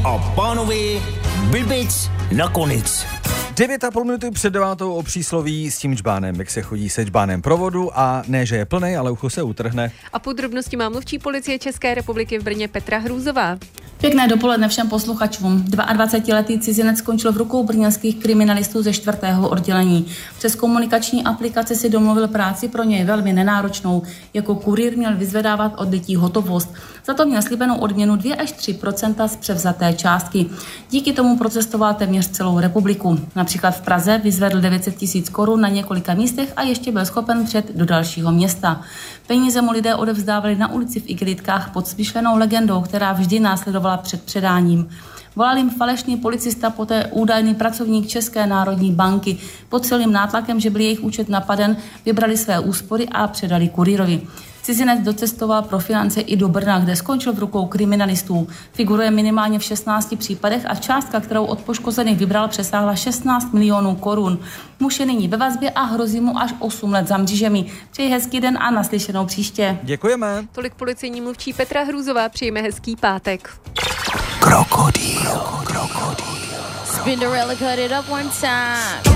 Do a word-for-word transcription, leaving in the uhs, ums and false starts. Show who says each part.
Speaker 1: a pánové, blbec nakonec.
Speaker 2: Devět a půl minuty před devátou o přísloví s tím džbánem, jak se chodí se džbánem pro vodu a ne, že je plnej, ale ucho se utrhne.
Speaker 3: A podrobnosti má mluvčí policie České republiky v Brně Petra Hrůzová.
Speaker 4: Pěkné dopoledne všem posluchačům. dvaadvacetiletý cizinec skončil v rukou brněnských kriminalistů ze čtvrtého oddělení. Přes komunikační aplikace si domluvil práci pro něj velmi nenáročnou. Jako kurýr měl vyzvedávat od lidí hotovost. Za to měl slíbenou odměnu dvě až tři procenta z převzaté částky. Díky tomu procestoval téměř celou republiku. Například v Praze vyzvedl devět set tisíc korun na několika místech a ještě byl schopen přijet do dalšího města. Peníze mu lidé odevzdávali na ulici v igelitkách pod smyšlenou legendou, která vždy následovala před předáním. Volal jim falešný policista, poté údajný pracovník České národní banky. Pod celým nátlakem, že byl jejich účet napaden, vybrali své úspory a předali kurýrovi. Cizinec docestoval pro finance i do Brna, kde skončil v rukou kriminalistů. Figuruje minimálně v šestnácti případech a částka, kterou od poškozených vybral, přesáhla šestnáct milionů korun. Muž je nyní ve vazbě a hrozí mu až osm let za mřížemi. Přeji hezký den a naslyšenou příště.
Speaker 2: Děkujeme.
Speaker 3: Tolik policejní mluvčí Petra Hrůzová, přejeme hezký pátek.
Speaker 1: Krokodýl, krokodýl.
Speaker 5: Spinderella cut it up one time.